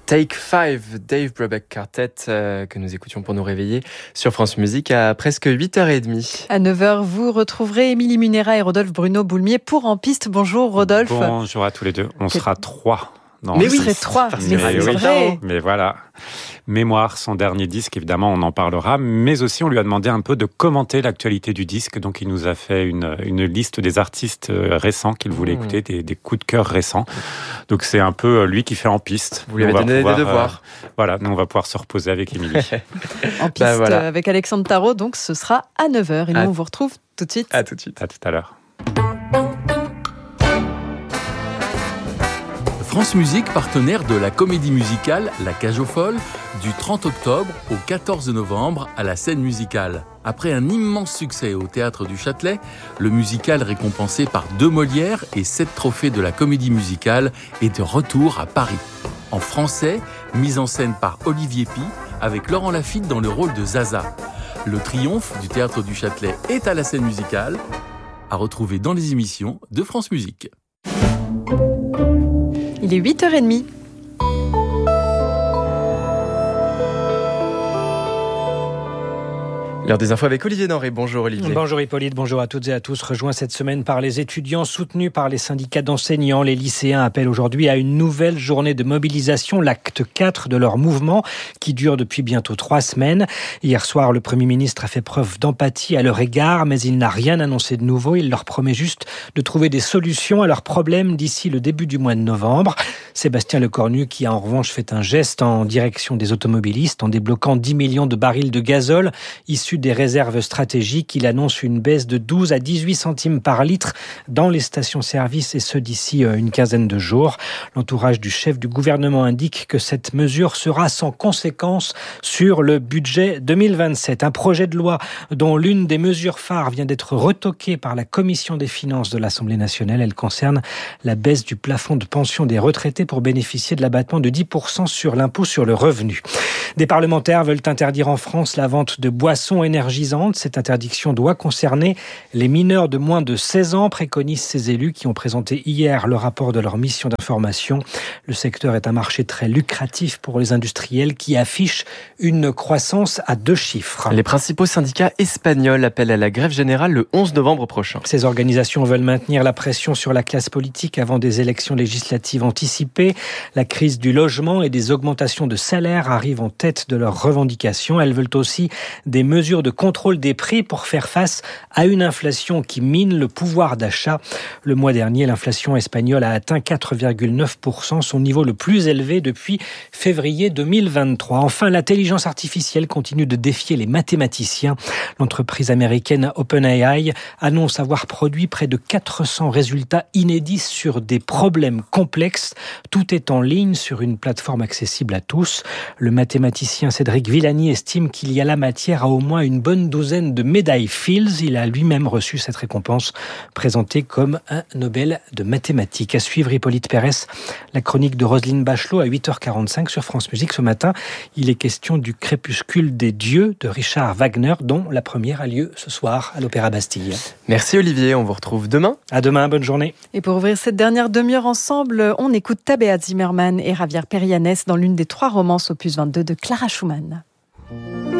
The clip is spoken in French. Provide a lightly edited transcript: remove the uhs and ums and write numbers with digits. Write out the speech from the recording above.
Take 5, Dave Brubeck Quartet, que nous écoutions pour nous réveiller sur France Musique à presque 8h30. À 9h, vous retrouverez Émilie Munera et Rodolphe Bruno-Boulmier pour En Piste. Bonjour Rodolphe. Bonjour à tous les deux. On sera 3. Mais oui, trois. Mais c'est oui. vrai. Mais voilà. Mémoire, son dernier disque, évidemment, on en parlera. Mais aussi, on lui a demandé un peu de commenter l'actualité du disque. Donc, il nous a fait une liste des artistes récents qu'il voulait écouter, des coups de cœur récents. Donc, c'est un peu lui qui fait En Piste. Vous lui avez donné des devoirs. Voilà, nous, on va pouvoir se reposer avec Émilie. En Piste avec Alexandre Tarot. Donc, ce sera à 9h. Et nous, on vous retrouve tout de suite. À tout de suite. À tout à l'heure. France Musique, partenaire de la comédie musicale La Cage aux Folles, du 30 octobre au 14 novembre à la Scène Musicale. Après un immense succès au Théâtre du Châtelet, le musical récompensé par 2 Molières et 7 trophées de la comédie musicale est de retour à Paris. En français, mise en scène par Olivier Py, avec Laurent Lafitte dans le rôle de Zaza. Le triomphe du Théâtre du Châtelet est à la Scène Musicale, à retrouver dans les émissions de France Musique. Il est 8h30. L'heure des infos avec Olivier Denré. Bonjour Olivier. Bonjour Hippolyte, bonjour à toutes et à tous. Rejoint cette semaine par les étudiants soutenus par les syndicats d'enseignants. Les lycéens appellent aujourd'hui à une nouvelle journée de mobilisation, l'acte 4 de leur mouvement qui dure depuis bientôt 3 semaines. Hier soir, le Premier ministre a fait preuve d'empathie à leur égard, mais il n'a rien annoncé de nouveau. Il leur promet juste de trouver des solutions à leurs problèmes d'ici le début du mois de novembre. Sébastien Lecornu qui a en revanche fait un geste en direction des automobilistes en débloquant 10 millions de barils de gazole issus des réserves stratégiques. Il annonce une baisse de 12 à 18 centimes par litre dans les stations-service et ce d'ici une quinzaine de jours. L'entourage du chef du gouvernement indique que cette mesure sera sans conséquence sur le budget 2027. Un projet de loi dont l'une des mesures phares vient d'être retoquée par la Commission des finances de l'Assemblée nationale. Elle concerne la baisse du plafond de pension des retraités pour bénéficier de l'abattement de 10% sur l'impôt sur le revenu. Des parlementaires veulent interdire en France la vente de boissons énergisantes. Cette interdiction doit concerner les mineurs de moins de 16 ans, préconisent ces élus qui ont présenté hier le rapport de leur mission d'information. Le secteur est un marché très lucratif pour les industriels qui affichent une croissance à 2 chiffres. Les principaux syndicats espagnols appellent à la grève générale le 11 novembre prochain. Ces organisations veulent maintenir la pression sur la classe politique avant des élections législatives anticipées. La crise du logement et des augmentations de salaire arrivent en tête de leurs revendications. Elles veulent aussi des mesures de contrôle des prix pour faire face à une inflation qui mine le pouvoir d'achat. Le mois dernier, l'inflation espagnole a atteint 4,9%, son niveau le plus élevé depuis février 2023. Enfin, l'intelligence artificielle continue de défier les mathématiciens. L'entreprise américaine OpenAI annonce avoir produit près de 400 résultats inédits sur des problèmes complexes. Tout est en ligne sur une plateforme accessible à tous. Le mathématicien Cédric Villani estime qu'il y a la matière à au moins une bonne douzaine de médailles Fields. Il a lui-même reçu cette récompense présentée comme un Nobel de mathématiques. À suivre Hippolyte Pérès, la chronique de Roselyne Bachelot à 8h45 sur France Musique. Ce matin, il est question du Crépuscule des dieux de Richard Wagner, dont la première a lieu ce soir à l'Opéra Bastille. Merci Olivier, on vous retrouve demain. À demain, bonne journée. Et pour ouvrir cette dernière demi-heure ensemble, on écoute Tabea Zimmermann et Javier Perianes dans l'une des 3 romances opus 22 de Clara Schumann.